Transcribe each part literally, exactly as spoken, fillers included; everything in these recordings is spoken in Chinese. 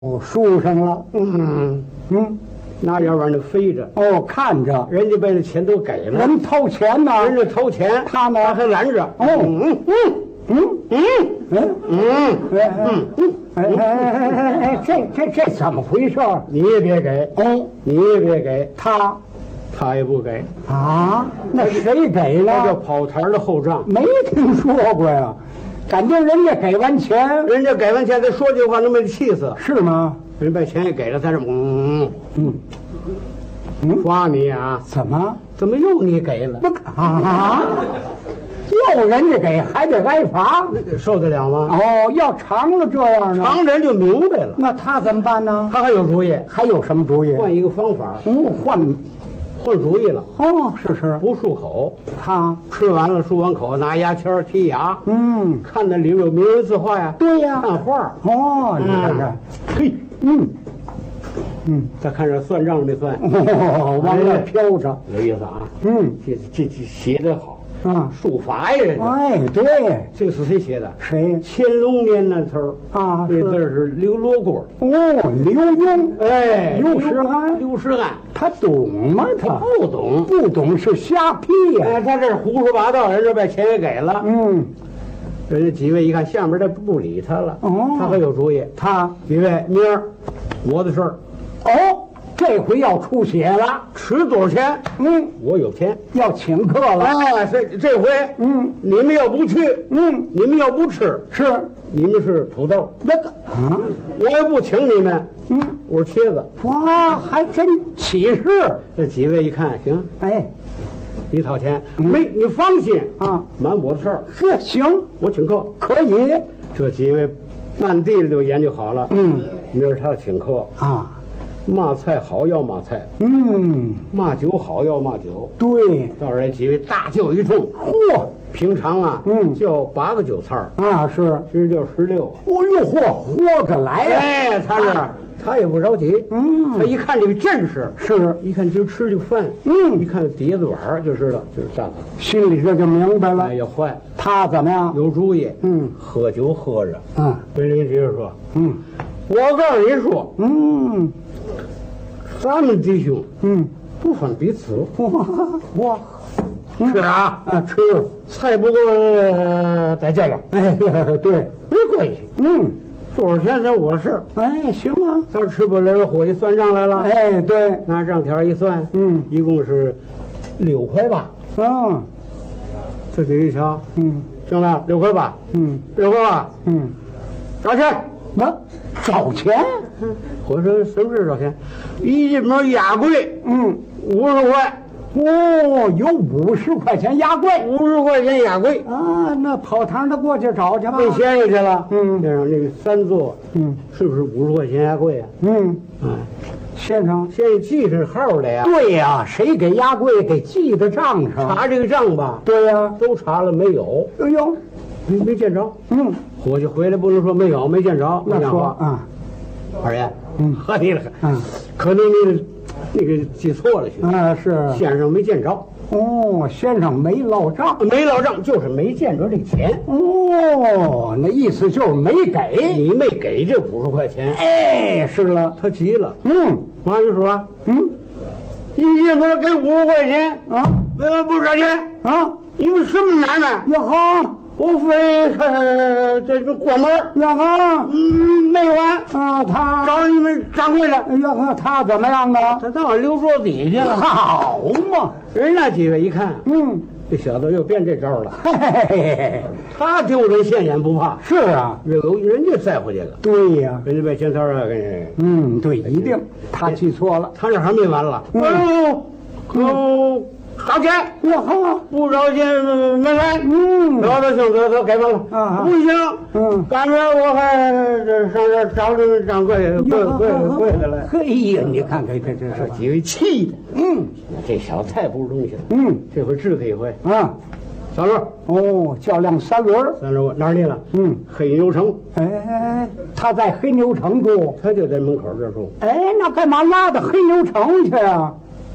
哦，书上了。 嗯嗯， 那要不然就飞着， 哦，看着人家把那钱都给了， 人掏钱呢， 人家掏钱， 他呢他还拦着。 哦嗯嗯嗯嗯嗯嗯哎嗯嗯哎哎哎哎哎，这这这怎么回事？ 你也别给， 哦， 你也别给， 他他也不给， 啊，那谁给那叫了？ 跑堂的后账。 没听说过呀，感情人家给完钱人家给完钱，再说句话，能把你气死。 是吗？ 人把钱也给了，在这嗯嗯嗯， 抓你啊！ 怎么怎么又你给了？ 不啊？要人家给还得挨罚？ 受得了吗？ 哦，要常了这样呢， 常人就明白了， 那他怎么办呢？ 他还有主意， 还有什么主意？ 换一个方法， 哦，换换主意了。 哦，是是， 不漱口， 他吃完了漱完口，拿牙签儿剔牙， 嗯， 看那里边有名人字画呀， 对呀， 看画儿。 哦，你看看， 嘿， 嗯嗯， 再看这算账没算， 哦，往那飘着， 有意思啊。 嗯这这这写得好， 啊， 书法呀，这哎，对， 这个是谁写的？ 谁乾隆年那头儿啊？ 这字是儿是刘罗锅。 哦，刘墉， 哎， 刘石安刘石安， 他懂吗？ 他他不懂。 不懂是瞎批哎， 呀。 他这胡说八道，人家把钱也给了。 嗯， 人家几位一看下面的不理他了， 哦他还有主意。 他几位，明儿我的事儿， 哦，这回要出血了。 吃多少钱？ 嗯， 我有钱。 要请客了。 哎，这这回， 嗯你们要不去， 嗯， 你们要不吃， 是你们是土豆， 那个啊， 我也不请你们， 嗯， 我是茄子。 哇，还真起势。 这几位一看，行， 哎， 你掏钱， 嗯没你放心啊， 满我的事儿， 这行我请客。 可以。 这几位暗地里就研究好了， 嗯明儿他请客， 啊， 嘛菜好要嘛菜， 嗯， 嘛酒好要嘛酒。 对， 到时候几位大叫一通， 嚯平常啊， 嗯叫八个酒菜儿， 啊是， 今儿叫十六。 哦呦嚯，活着来呀！ 哎，他这他也不着急， 嗯他一看这个阵势， 是， 一看今儿吃这个饭， 嗯一看碟子碗儿就知道就是站了， 心里这就明白了哎，。要坏， 他怎么样？ 有主意。 嗯喝酒喝着， 啊跟人接着说， 嗯我告诉你说， 嗯咱们弟兄嗯， 不分彼此， 哇哇吃啊， 啊吃， 菜不够呃再加点， 哎对， 没关系， 嗯多少钱是我的事儿。 哎行啊， 咱吃不了，伙计算账来了， 哎对， 拿账条一算， 嗯一共是六块八。 啊这几一瞧， 嗯行了，六块八， 嗯六块八， 嗯， 找钱。 那找钱？ 我说什么是找钱？一进门压柜嗯五十块， 哦，有五十块钱压柜五十块钱压柜， 啊，那跑堂的过去找去吧。 奔先生去了。 嗯先生那个三座嗯是不是五十块钱压柜啊？ 嗯， 嗯， 先生。 先生记上号来呀。 对呀、谁给压柜得记在账上。 查这个账吧， 对呀、 都查了没有？ 哎呦， 没没见着。 嗯， 伙计回来不能说没有，没见着。 那没讲话。 说啊， 二爷， 嗯喝你了， 嗯可能你那个记错了去。 啊是， 先生没见着， 哦，先生没落账。 没老账，就是没见着这钱。 哦，那意思就是没给。 你没给这五十块钱， 哎，是了， 他急了。 嗯马上就说嗯一进门给五十块钱， 啊为什么不找钱？ 啊， 你们什么买卖？ 呀哈我非呃这个关门， 呀哈嗯，没完， 啊，他找你们掌柜的。 呀哈，他怎么样呢？ 他当然留桌底下了。 好嘛， 人家几位一看， 嗯， 这小子又变这招了。 嘿嘿嘿嘿， 他丢人现眼不怕， 是啊， 有人家在乎这个。 对呀、 人家把钱摊啊，给你。 嗯，对，一定，他记错了。 他这还没完了。 嗯哎呦，哦，找钱呀哈， 不找钱没来。 嗯， 得得行得得给完了。 啊啊不行， 嗯赶明儿我还这上这找这掌柜柜柜柜子来。 嘿呀，你看看这这这是， 几位气的， 嗯这小子太不是东西了。 嗯这回治他一回。 啊， 小乐， 哦，叫辆三轮儿， 三十哪儿去了？ 嗯， 黑牛城， 哎，他在黑牛城住， 他就在门口这住。 哎，那干嘛拉到黑牛城去啊？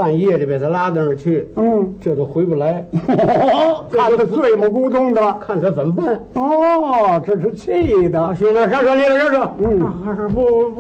半夜的把他拉到那儿去， 嗯， 这都回不来， 看他醉目咕咚的。 看他怎么办？ 哦，这是气的。 兄弟，上车，你上车。 嗯， 啊是不